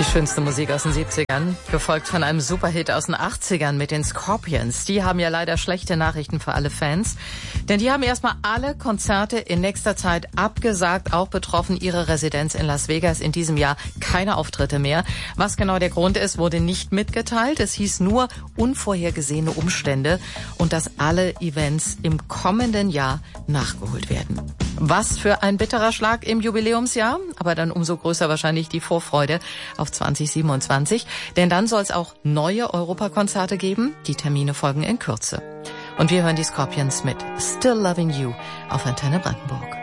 Die schönste Musik aus den 70ern, gefolgt von einem Superhit aus den 80ern mit den Scorpions. Die haben ja leider schlechte Nachrichten für alle Fans, denn die haben erstmal alle Konzerte in nächster Zeit abgesagt, auch betroffen ihre Residenz in Las Vegas in diesem Jahr keine Auftritte mehr. Was genau der Grund ist, wurde nicht mitgeteilt. Es hieß nur unvorhergesehene Umstände und dass alle Events im kommenden Jahr nachgeholt werden. Was für ein bitterer Schlag im Jubiläumsjahr, aber dann umso größer wahrscheinlich die Vorfreude auf 2027, denn dann soll es auch neue Europakonzerte geben. Die Termine folgen in Kürze. Und wir hören die Scorpions mit Still Loving You auf Antenne Brandenburg.